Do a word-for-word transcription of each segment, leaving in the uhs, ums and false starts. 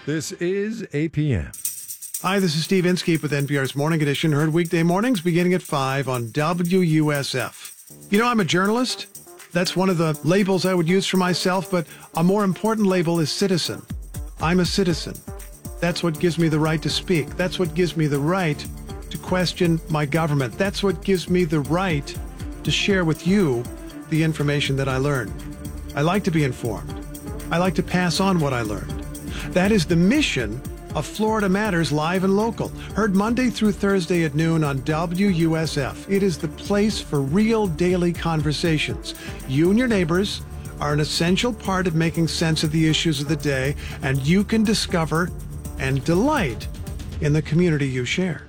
This is A P M. Hi, this is Steve Inskeep with N P R's Morning Edition, heard weekday mornings beginning at five on W U S F. You know, I'm a journalist. That's one of the labels I would use for myself, but a more important label is citizen. I'm a citizen. That's what gives me the right to speak. That's what gives me the right to question my government. That's what gives me the right to share with you the information that I learn. I like to be informed. I like to pass on what I learned. That is the mission of Florida Matters Live and Local, heard Monday through Thursday at noon on W U S F. It is the place for real daily conversations. You and your neighbors are an essential part of making sense of the issues of the day, and you can discover and delight in the community you share.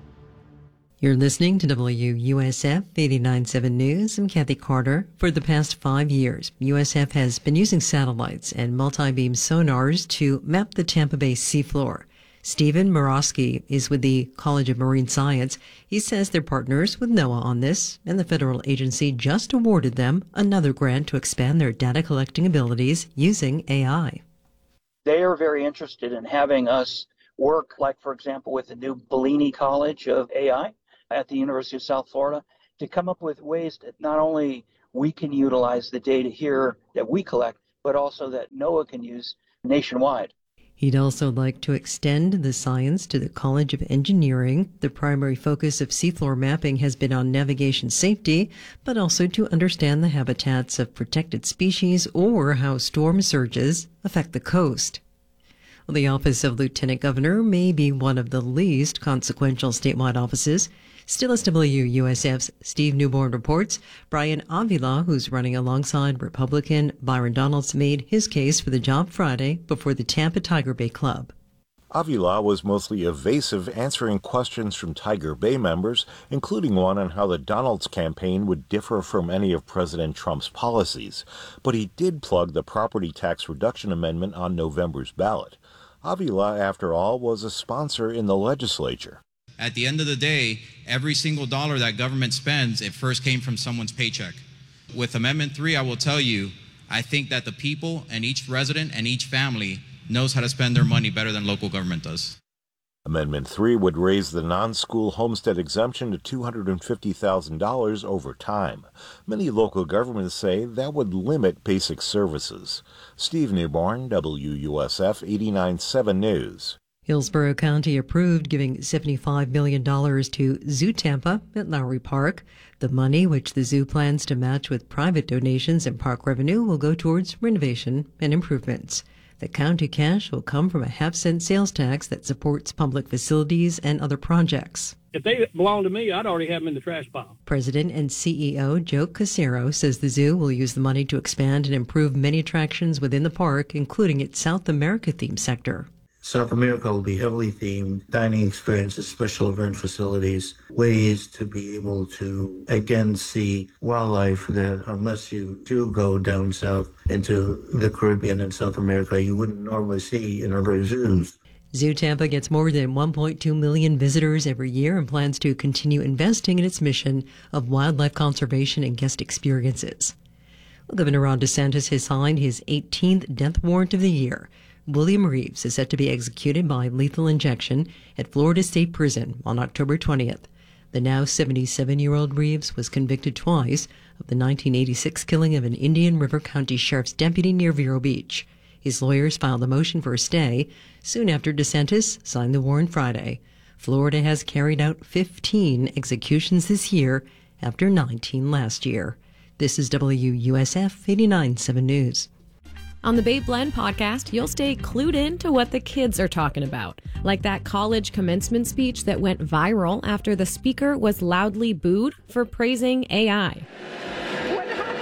You're listening to W U S F eighty-nine point seven News. I'm Kathy Carter. For the past five years, U S F has been using satellites and multi-beam sonars to map the Tampa Bay seafloor. Stephen Murawski is with the College of Marine Science. He says they're partners with NOAA on this, and the federal agency just awarded them another grant to expand their data collecting abilities using A I. They are very interested in having us work, like, for example, with the new Bellini College of A I at the University of South Florida, to come up with ways that not only we can utilize the data here that we collect, but also that NOAA can use nationwide. He'd also like to extend the science to the College of Engineering. The primary focus of seafloor mapping has been on navigation safety, but also to understand the habitats of protected species or how storm surges affect the coast. Well, the Office of Lieutenant Governor may be one of the least consequential statewide offices. Still, as W U S F's Steve Newborn reports, Brian Avila, who's running alongside Republican Byron Donalds, made his case for the job Friday before the Tampa Tiger Bay Club. Avila was mostly evasive, answering questions from Tiger Bay members, including one on how the Donalds campaign would differ from any of President Trump's policies. But he did plug the property tax reduction amendment on November's ballot. Avila, after all, was a sponsor in the legislature. At the end of the day, every single dollar that government spends, it first came from someone's paycheck. With Amendment three, I will tell you, I think that the people and each resident and each family knows how to spend their money better than local government does. Amendment three would raise the non-school homestead exemption to two hundred fifty thousand dollars over time. Many local governments say that would limit basic services. Steve Newborn, W U S F eighty-nine point seven News. Hillsborough County approved giving seventy-five million dollars to Zoo Tampa at Lowry Park. The money, which the zoo plans to match with private donations and park revenue, will go towards renovation and improvements. The county cash will come from a half-cent sales tax that supports public facilities and other projects. If they belong to me, I'd already have them in the trash pile. President and C E O Joe Casero says the zoo will use the money to expand and improve many attractions within the park, including its South America-themed sector. South America will be heavily themed, dining experiences, special event facilities, ways to be able to, again, see wildlife that unless you do go down south into the Caribbean and South America, you wouldn't normally see in other zoos. Zoo Tampa gets more than one point two million visitors every year and plans to continue investing in its mission of wildlife conservation and guest experiences. Governor Ron DeSantis has signed his eighteenth death warrant of the year. William Reeves is set to be executed by lethal injection at Florida State Prison on October twentieth. The now seventy-seven-year-old Reeves was convicted twice of the nineteen eighty-six killing of an Indian River County Sheriff's deputy near Vero Beach. His lawyers filed a motion for a stay soon after DeSantis signed the warrant Friday. Florida has carried out fifteen executions this year after nineteen last year. This is W U S F eighty-nine point seven News. On the Babe Blend podcast, you'll stay clued in to what the kids are talking about, like that college commencement speech that went viral after the speaker was loudly booed for praising A I. What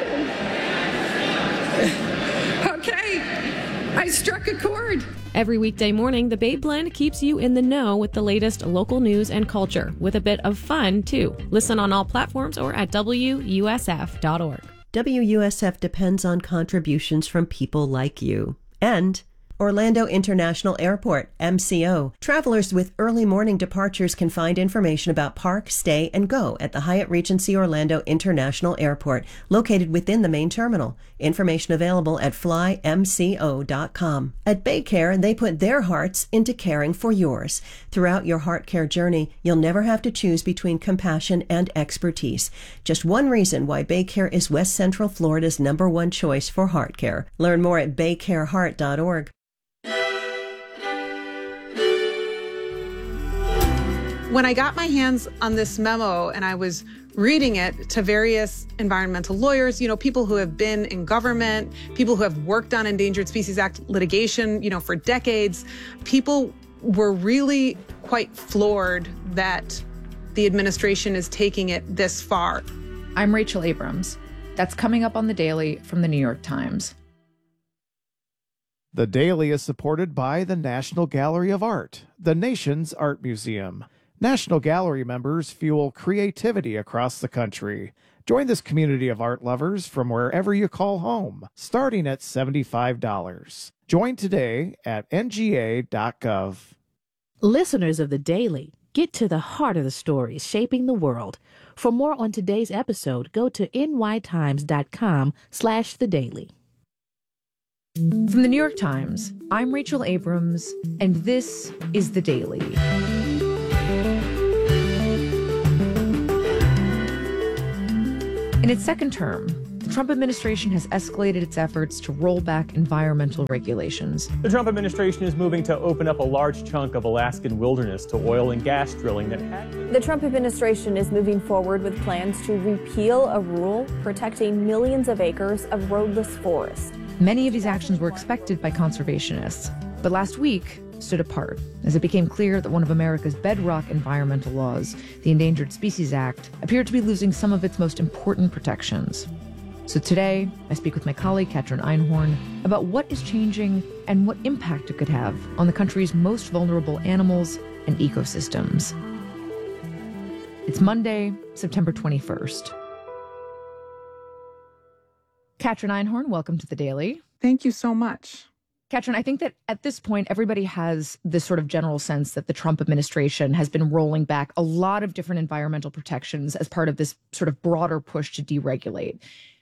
happened? Okay, I struck a chord. Every weekday morning, the Babe Blend keeps you in the know with the latest local news and culture, with a bit of fun, too. Listen on all platforms or at W U S F dot org. W U S F depends on contributions from people like you. And Orlando International Airport, M C O. Travelers with early morning departures can find information about park, stay, and go at the Hyatt Regency Orlando International Airport, located within the main terminal. Information available at fly m c o dot com. At BayCare, they put their hearts into caring for yours. Throughout your heart care journey, you'll never have to choose between compassion and expertise. Just one reason why BayCare is West Central Florida's number one choice for heart care. Learn more at bay care heart dot org. When I got my hands on this memo and I was reading it to various environmental lawyers, you know, people who have been in government, people who have worked on Endangered Species Act litigation, you know, for decades, people were really quite floored that the administration is taking it this far. I'm Rachel Abrams. That's coming up on The Daily from the New York Times. The Daily is supported by the National Gallery of Art, the nation's art museum. National Gallery members fuel creativity across the country. Join this community of art lovers from wherever you call home, starting at seventy-five dollars. Join today at n g a dot gov. Listeners of The Daily, get to the heart of the stories shaping the world. For more on today's episode, go to n y times dot com slash the daily. From the New York Times, I'm Rachel Abrams, and this is The Daily. In its second term, the Trump administration has escalated its efforts to roll back environmental regulations. The Trump administration is moving to open up a large chunk of Alaskan wilderness to oil and gas drilling that had... The Trump administration is moving forward with plans to repeal a rule protecting millions of acres of roadless forest. Many of these actions were expected by conservationists, but last week stood apart as it became clear that one of America's bedrock environmental laws, the Endangered Species Act, appeared to be losing some of its most important protections. So today, I speak with my colleague, Katrin Einhorn, about what is changing and what impact it could have on the country's most vulnerable animals and ecosystems. It's Monday, September twenty-first. Katrin Einhorn, welcome to The Daily. Thank you so much. Katrin, I think that at this point, everybody has this sort of general sense that the Trump administration has been rolling back a lot of different environmental protections as part of this sort of broader push to deregulate.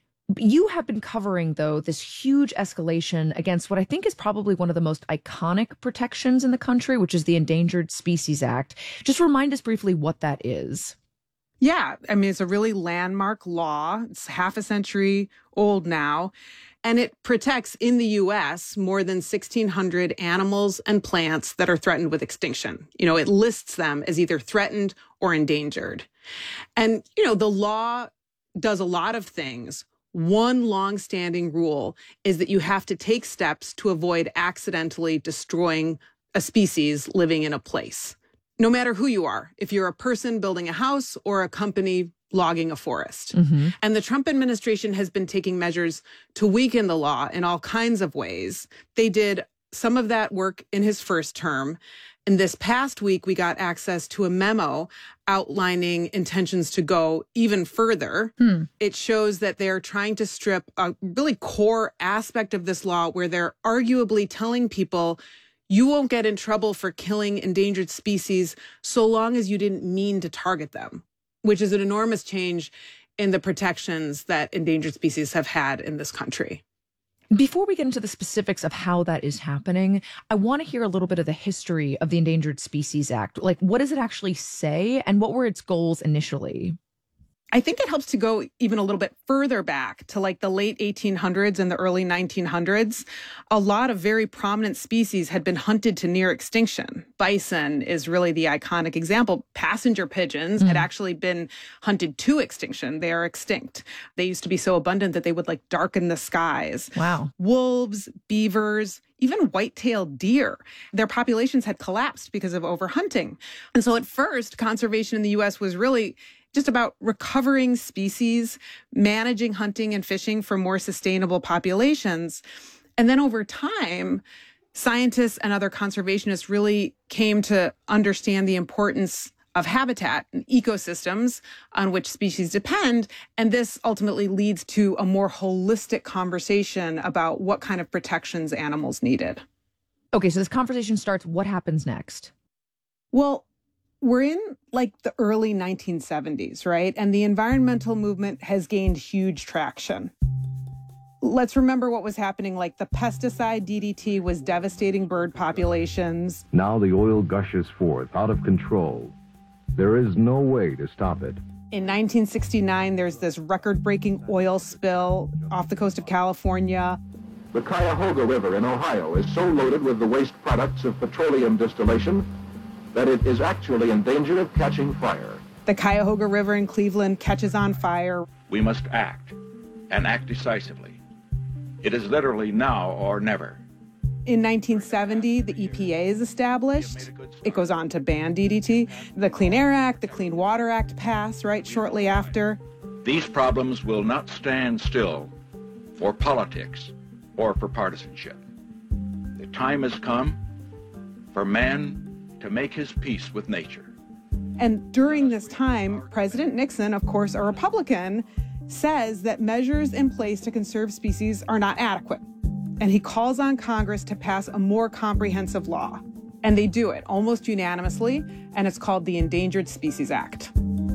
You have been covering, though, this huge escalation against what I think is probably one of the most iconic protections in the country, which is the Endangered Species Act. Just remind us briefly what that is. Yeah, I mean, it's a really landmark law. It's half a century old now. And it protects in the U S more than sixteen hundred animals and plants that are threatened with extinction. You know, it lists them as either threatened or endangered. And, you know, the law does a lot of things. One longstanding rule is that you have to take steps to avoid accidentally destroying a species living in a place. No matter who you are, if you're a person building a house or a company logging a forest. Mm-hmm. And the Trump administration has been taking measures to weaken the law in all kinds of ways. They did some of that work in his first term. And this past week, we got access to a memo outlining intentions to go even further. Hmm. It shows that they're trying to strip a really core aspect of this law where they're arguably telling people you won't get in trouble for killing endangered species so long as you didn't mean to target them, which is an enormous change in the protections that endangered species have had in this country. Before we get into the specifics of how that is happening, I want to hear a little bit of the history of the Endangered Species Act. Like, what does it actually say, and what were its goals initially? I think it helps to go even a little bit further back to like the late eighteen hundreds and the early nineteen hundreds. A lot of very prominent species had been hunted to near extinction. Bison is really the iconic example. Passenger pigeons mm. had actually been hunted to extinction. They are extinct. They used to be so abundant that they would like darken the skies. Wow. Wolves, beavers, even white-tailed deer. Their populations had collapsed because of overhunting. And so at first, conservation in the U S was really just about recovering species, managing hunting and fishing for more sustainable populations. And then over time, scientists and other conservationists really came to understand the importance of habitat and ecosystems on which species depend. And this ultimately leads to a more holistic conversation about what kind of protections animals needed. Okay, so this conversation starts. What happens next? Well, we're in like the early nineteen seventies, right? And the environmental movement has gained huge traction. Let's remember what was happening. Like the pesticide D D T was devastating bird populations. Now the oil gushes forth out of control. There is no way to stop it. In nineteen sixty-nine, there's this record-breaking oil spill off the coast of California. The Cuyahoga River in Ohio is so loaded with the waste products of petroleum distillation that it is actually in danger of catching fire. The Cuyahoga River in Cleveland catches on fire. We must act, and act decisively. It is literally now or never. In nineteen seventy, the E P A is established. It goes on to ban D D T. The Clean Air Act, the Clean Water Act pass right shortly after. These problems will not stand still for politics or for partisanship. The time has come for man to make his peace with nature. And during this time, President Nixon, of course, a Republican, says that measures in place to conserve species are not adequate. And he calls on Congress to pass a more comprehensive law. And they do it almost unanimously, and it's called the Endangered Species Act.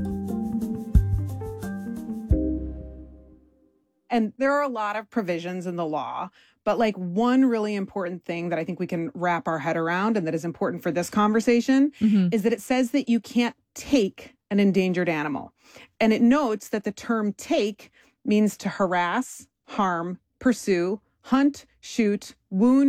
And there are a lot of provisions in the law, but like one really important thing that I think we can wrap our head around and that is important for this conversation mm-hmm. is that it says that you can't take an endangered animal. And it notes that the term take means to harass, harm, pursue, hunt, shoot, wound,